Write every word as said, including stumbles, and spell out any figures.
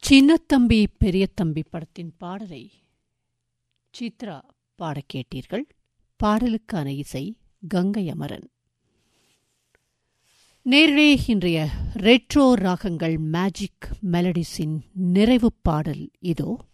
சின்னத்தம்பி பெரியத்தம்பி படத்தின் பாடலை சித்ரா பாடக் கேட்டீர்கள். பாடலுக்கான இசை கங்கை அமரன். நேரே இன்றைய ரெட்ரோ ராகங்கள் மேஜிக் மெலடிஸின் நிறைவு பாடல் இதோ.